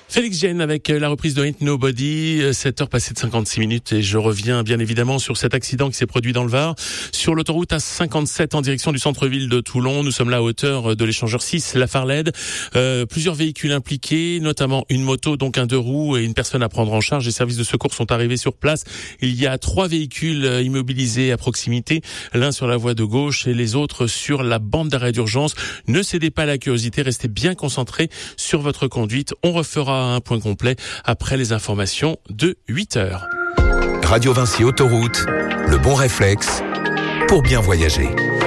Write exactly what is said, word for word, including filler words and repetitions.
Félix Gène avec la reprise de Ain't Nobody, sept heures passées de cinquante-six minutes et je reviens bien évidemment sur cet accident qui s'est produit dans le Var sur l'autoroute A cinquante-sept en direction du centre-ville de Toulon. Nous sommes là à hauteur de l'échangeur six, la Farled. Euh, plusieurs véhicules impliqués, notamment une moto, donc un deux roues et une personne à prendre en charge. Les services de secours sont arrivés sur place. Il y a trois véhicules immobilisés à proximité, l'un sur la voie de gauche et les autres sur la bande d'arrêt d'urgence. Ne cédez pas à la curiosité, restez bien concentrés sur votre conduite. On refera un point complet après les informations de huit heures. Radio Vinci Autoroute, le bon réflexe pour bien voyager.